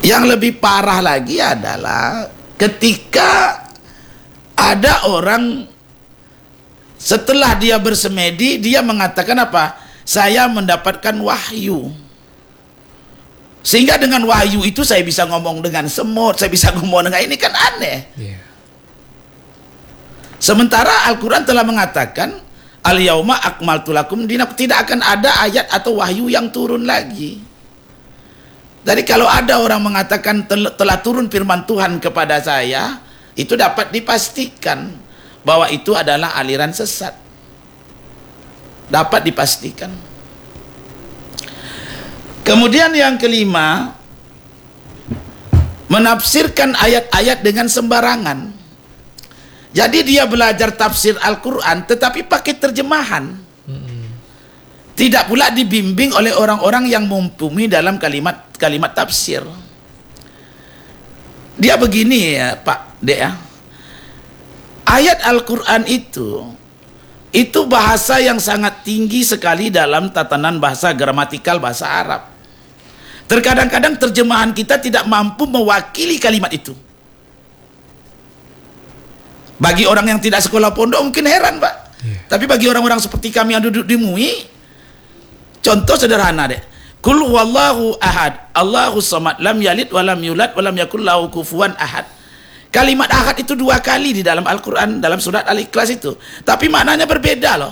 Yang lebih parah lagi adalah ketika ada orang setelah dia bersemedi, dia mengatakan apa? Saya mendapatkan wahyu. Sehingga dengan wahyu itu saya bisa ngomong dengan semut, saya bisa ngomong dengan ini, kan aneh. Sementara Al-Quran telah mengatakan al-yauma akmaltu lakum dinakum, tidak akan ada ayat atau wahyu yang turun lagi. Jadi kalau ada orang mengatakan telah turun firman Tuhan kepada saya, itu dapat dipastikan bahwa itu adalah aliran sesat. Dapat dipastikan. Kemudian yang kelima, menafsirkan ayat-ayat dengan sembarangan. Jadi dia belajar tafsir Al-Quran tetapi pakai terjemahan. Tidak pula dibimbing oleh orang-orang yang mumpuni dalam kalimat tafsir. Dia begini ya Pak Dek ya. Ayat Al-Quran itu bahasa yang sangat tinggi sekali dalam tatanan bahasa gramatikal bahasa Arab. Terkadang-kadang terjemahan kita tidak mampu mewakili kalimat itu. Bagi orang yang tidak sekolah pondok mungkin heran Pak. Tapi bagi orang-orang seperti kami yang duduk di MUI, contoh sederhana deh. Qul huwallahu ahad, Allahus samad, lam yalid walam yulad walam yakul lahu kufuwan ahad. Kalimat ahad itu 2 kali di dalam Al-Quran, dalam surat Al-Ikhlas itu. Tapi maknanya berbeda loh.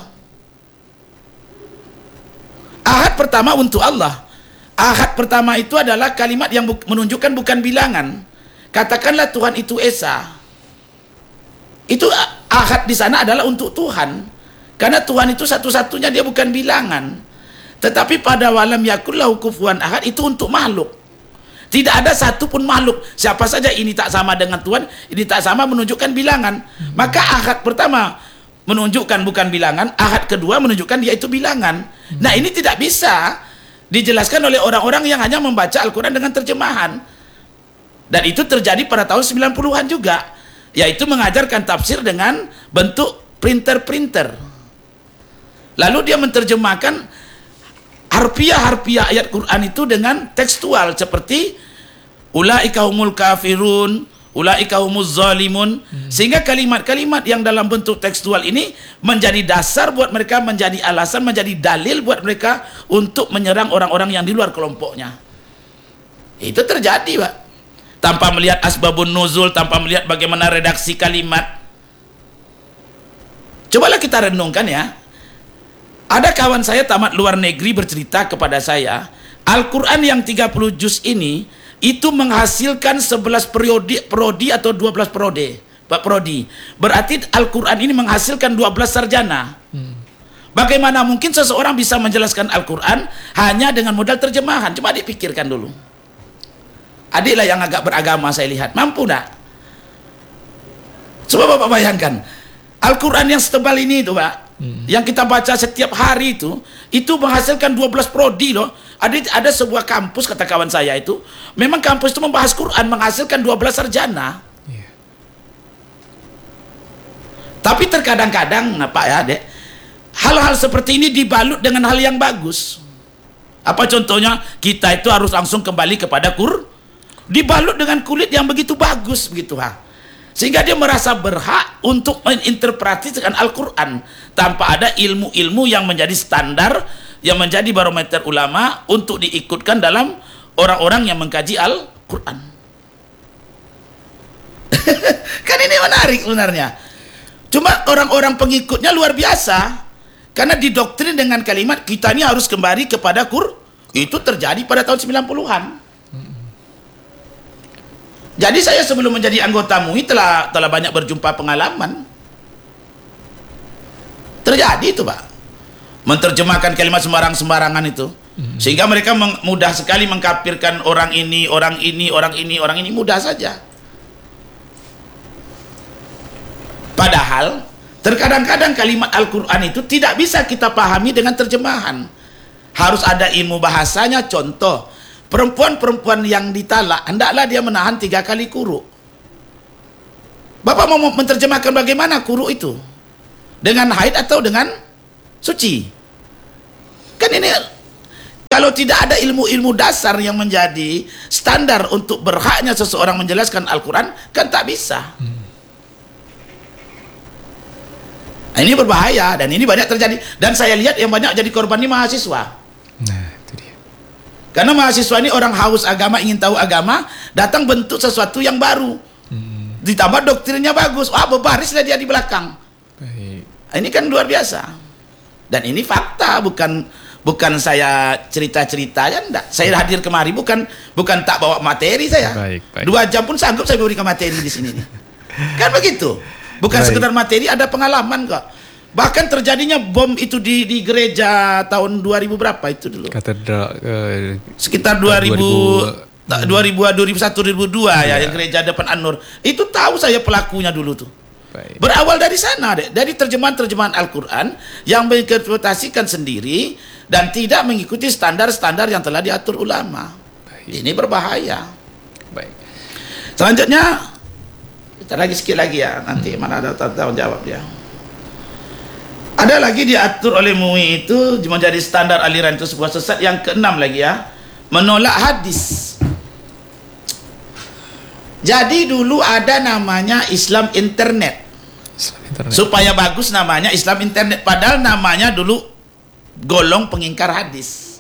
Ahad pertama untuk Allah. Ahad pertama itu adalah kalimat yang menunjukkan bukan bilangan. Katakanlah Tuhan itu Esa. Itu ahad di sana adalah untuk Tuhan. Karena Tuhan itu satu-satunya, dia bukan bilangan. Tetapi pada walam yakul lahu kufuwan ahad itu untuk makhluk. Tidak ada satupun makhluk. Siapa saja ini tak sama dengan Tuhan, ini tak sama menunjukkan bilangan. Maka ahad pertama menunjukkan bukan bilangan, ahad kedua menunjukkan dia itu bilangan. Nah ini tidak bisa dijelaskan oleh orang-orang yang hanya membaca Al-Quran dengan terjemahan. Dan itu terjadi pada tahun 90-an juga. Yaitu mengajarkan tafsir dengan bentuk printer-printer. Lalu dia menerjemahkan harfiah-harfiah ayat Quran itu dengan tekstual seperti ulaika humul kafirun, ulaika humuz zalimun, sehingga kalimat-kalimat yang dalam bentuk tekstual ini menjadi dasar buat mereka, menjadi alasan, menjadi dalil buat mereka untuk menyerang orang-orang yang di luar kelompoknya. Itu terjadi Pak, tanpa melihat asbabun nuzul, tanpa melihat bagaimana redaksi kalimat. Cobalah kita renungkan ya. Ada kawan saya tamat luar negeri bercerita kepada saya, Al-Quran yang 30 juz ini itu menghasilkan 11 prodi atau 12 prodi. Berarti Al-Quran ini menghasilkan 12 sarjana. Bagaimana mungkin seseorang bisa menjelaskan Al-Quran hanya dengan modal terjemahan? Coba dipikirkan dulu. Adiklah yang agak beragama saya lihat, mampu tak? Coba Bapak bayangkan, Al-Quran yang setebal ini itu Pak, yang kita baca setiap hari itu menghasilkan 12 prodi loh. Ada sebuah kampus, kata kawan saya itu, memang kampus itu membahas Quran, menghasilkan 12 sarjana. Tapi terkadang-kadang Pak ya Dek, hal-hal seperti ini dibalut dengan hal yang bagus. Apa contohnya? Kita itu harus langsung kembali kepada dibalut dengan kulit yang begitu bagus begitu ha. Sehingga dia merasa berhak untuk menginterpretasikan Al-Quran tanpa ada ilmu-ilmu yang menjadi standar, yang menjadi barometer ulama untuk diikutkan dalam orang-orang yang mengkaji Al-Quran. Kan ini menarik sebenarnya. Cuma orang-orang pengikutnya luar biasa, karena didoktrin dengan kalimat kita ini harus kembali kepada Quran. Itu terjadi pada tahun 90-an. Jadi saya sebelum menjadi anggota MUI telah banyak berjumpa pengalaman. Terjadi itu Pak, menerjemahkan kalimat sembarang-sembarangan itu, sehingga mereka mudah sekali mengkafirkan orang ini, orang ini, mudah saja. Padahal terkadang-kadang kalimat Al-Quran itu tidak bisa kita pahami dengan terjemahan. Harus ada ilmu bahasanya. Contoh, perempuan-perempuan yang ditalak, hendaklah dia menahan 3 kali kuruk. Bapak mau menerjemahkan bagaimana kuruk itu? Dengan haid atau dengan suci? Kan ini Kalau tidak ada ilmu-ilmu dasar yang menjadi standar untuk berhaknya seseorang menjelaskan Al-Quran, kan tak bisa. Nah, ini berbahaya, dan ini banyak terjadi. Dan saya lihat yang banyak jadi korban ini mahasiswa. Nah, itu dia. Karena mahasiswa ini orang haus agama, ingin tahu agama, datang bentuk sesuatu yang baru. Ditambah doktrinnya bagus. Wah, berbarislah dia di belakang. Baik. Nah, ini kan luar biasa. Dan ini fakta, bukan saya cerita-cerita ya, enggak. Saya hadir kemari bukan tak bawa materi saya. Baik. 2 jam pun sanggup saya berikan materi di sini nih. Kan begitu. Bukan Baik. sekedar materi, ada pengalaman kok. Bahkan terjadinya bom itu di gereja tahun 2000 berapa itu dulu? Katedral Sekitar 2001 2002 ya, yang gereja depan An-Nur. Itu tahu saya pelakunya dulu tuh. Baik. Berawal dari sana deh, dari terjemahan Al-Quran yang menginterpretasikan sendiri dan tidak mengikuti standar-standar yang telah diatur ulama. Baik. Ini berbahaya. Baik. Selanjutnya kita lagi sikit lagi ya, nanti mana ada tanggung jawab dia. Ada lagi diatur oleh MUI itu menjadi standar aliran itu sebuah sesat. Yang keenam lagi ya, menolak hadis. Jadi dulu ada namanya Islam Internet. Supaya bagus namanya Islam Internet, padahal namanya dulu golong pengingkar hadis.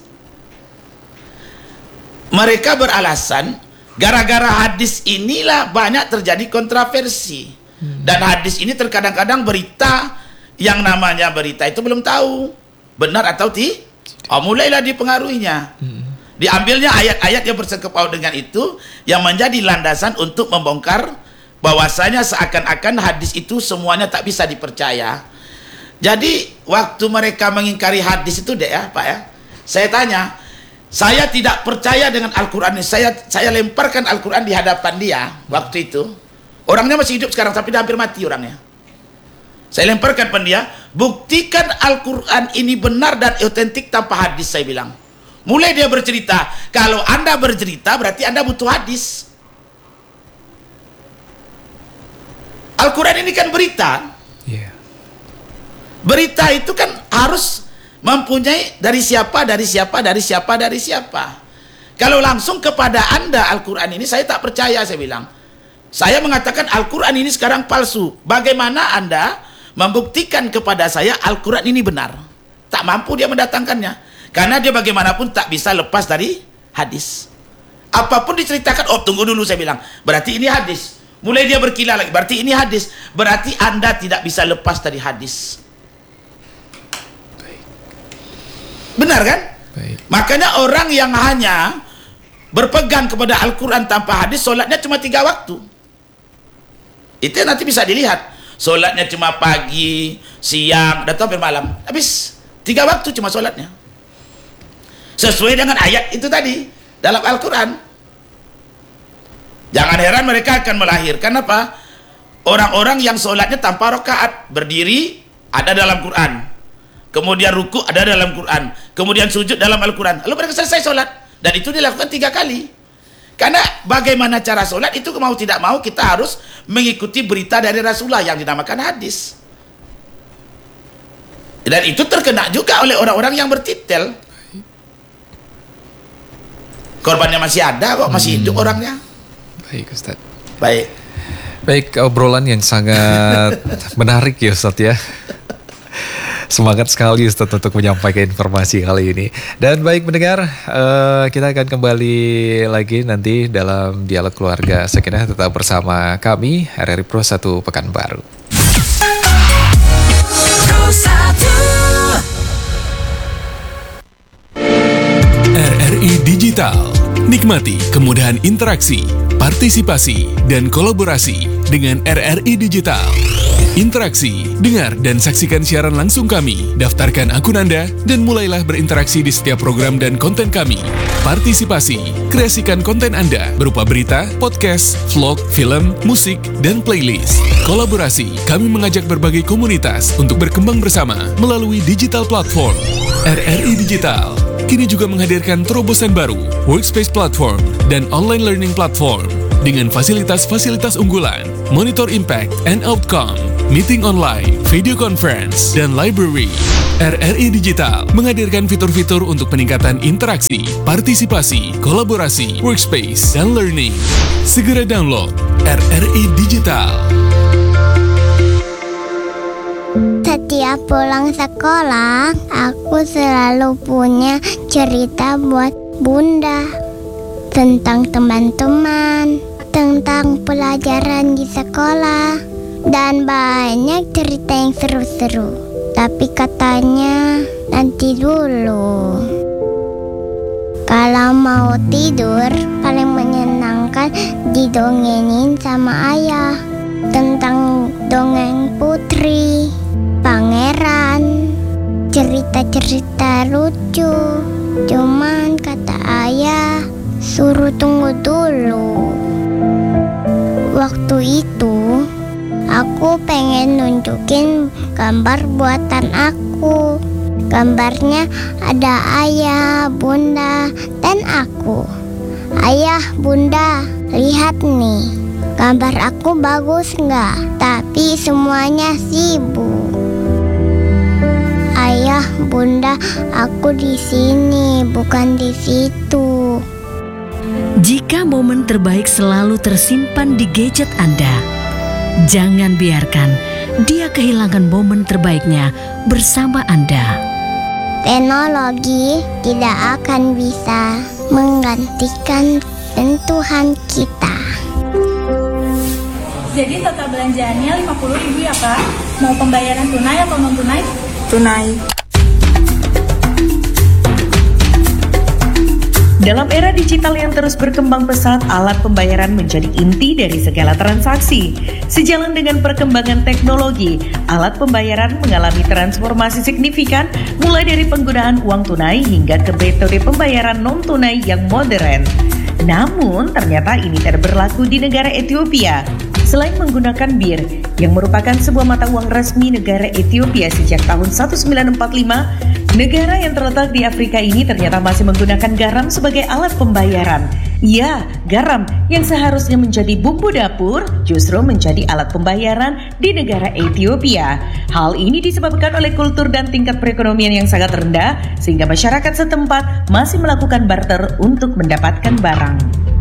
Mereka beralasan gara-gara hadis inilah banyak terjadi kontroversi. Dan hadis ini terkadang-kadang berita yang namanya berita itu belum tahu benar atau tidak. Mulailah dipengaruhinya. Diambilnya ayat-ayat yang bersangkut dengan itu yang menjadi landasan untuk membongkar bahwasanya seakan-akan hadis itu semuanya tak bisa dipercaya. Jadi waktu mereka mengingkari hadis itu deh ya Pak ya, saya tanya, saya tidak percaya dengan Al-Quran ini, saya lemparkan Al-Quran di hadapan dia waktu itu. Orangnya masih hidup sekarang tapi dia hampir mati orangnya. Saya lemparkan pada dia, buktikan Al-Quran ini benar dan otentik tanpa hadis, saya bilang. Mulai dia bercerita, kalau Anda bercerita berarti Anda butuh hadis. Al-Quran ini kan berita. Berita itu kan harus mempunyai dari siapa. Kalau langsung kepada Anda Al-Quran ini saya tak percaya, saya bilang. Saya mengatakan Al-Quran ini sekarang palsu. Bagaimana Anda membuktikan kepada saya Al-Quran ini benar? Tak mampu dia mendatangkannya. Karena dia bagaimanapun tak bisa lepas dari hadis. Apapun diceritakan, tunggu dulu, saya bilang. Berarti ini hadis. Mulai dia berkilah lagi, berarti ini hadis. Berarti Anda tidak bisa lepas dari hadis. Benar kan? Baik. Makanya orang yang hanya berpegang kepada Al-Quran tanpa hadis, solatnya cuma 3 waktu. Itu nanti bisa dilihat. Solatnya cuma pagi, siang, dan sampai malam. Habis 3 waktu cuma solatnya. Sesuai dengan ayat itu tadi dalam Al-Quran. Jangan heran mereka akan melahirkan apa? Orang-orang yang solatnya tanpa rakaat, berdiri ada dalam Quran, kemudian ruku ada dalam Quran, kemudian sujud dalam Al-Quran. Lalu mereka selesai solat, dan itu dilakukan 3 kali. Karena bagaimana cara solat itu mau tidak mau kita harus mengikuti berita dari Rasulullah yang dinamakan hadis. Dan itu terkena juga oleh orang-orang yang bertitel. Korbannya masih ada kok, masih hidup orangnya. Baik Ustaz. Baik, obrolan yang sangat menarik ya Ustaz ya. Semangat sekali Ustaz untuk menyampaikan informasi kali ini. Dan baik mendengar, kita akan kembali lagi nanti dalam Dialog Keluarga Sakinah. Tetap bersama kami, RRI Pro 1 Pekanbaru. RRI Digital. Nikmati kemudahan interaksi, partisipasi, dan kolaborasi dengan RRI Digital. Interaksi, dengar dan saksikan siaran langsung kami, daftarkan akun Anda, dan mulailah berinteraksi di setiap program dan konten kami. Partisipasi, kreasikan konten Anda berupa berita, podcast, vlog, film, musik, dan playlist. Kolaborasi, kami mengajak berbagai komunitas untuk berkembang bersama melalui digital platform. RRI Digital kini juga menghadirkan terobosan baru, workspace platform, dan online learning platform dengan fasilitas-fasilitas unggulan, monitor impact and outcome, meeting online, video conference, dan library. RRI Digital menghadirkan fitur-fitur untuk peningkatan interaksi, partisipasi, kolaborasi, workspace, dan learning. Segera download RRI Digital. Setiap pulang sekolah, aku selalu punya cerita buat Bunda tentang teman-teman, tentang pelajaran di sekolah, dan banyak cerita yang seru-seru. Tapi katanya nanti dulu. Kalau mau tidur, paling menyenangkan didongengin sama ayah tentang dongeng putri, pangeran, cerita-cerita lucu. Cuman kata ayah, suruh tunggu dulu. Waktu itu aku pengen nunjukin gambar buatan aku. Gambarnya ada ayah, bunda, dan aku. Ayah, bunda, lihat nih. Gambar aku bagus nggak? Tapi semuanya sibuk. Ayah, bunda, aku di sini, bukan di situ. Jika momen terbaik selalu tersimpan di gadget Anda, jangan biarkan dia kehilangan momen terbaiknya bersama Anda. Teknologi tidak akan bisa menggantikan sentuhan kita. Jadi total belanjaannya 50.000 ya Kak? Mau pembayaran tunai atau non tunai? Tunai. Dalam era digital yang terus berkembang pesat, alat pembayaran menjadi inti dari segala transaksi. Sejalan dengan perkembangan teknologi, alat pembayaran mengalami transformasi signifikan mulai dari penggunaan uang tunai hingga ke metode pembayaran non-tunai yang modern. Namun, ternyata ini tidak berlaku di negara Ethiopia. Selain menggunakan bir, yang merupakan sebuah mata uang resmi negara Ethiopia sejak tahun 1945, negara yang terletak di Afrika ini ternyata masih menggunakan garam sebagai alat pembayaran. Ya, garam yang seharusnya menjadi bumbu dapur justru menjadi alat pembayaran di negara Ethiopia. Hal ini disebabkan oleh kultur dan tingkat perekonomian yang sangat rendah, sehingga masyarakat setempat masih melakukan barter untuk mendapatkan barang.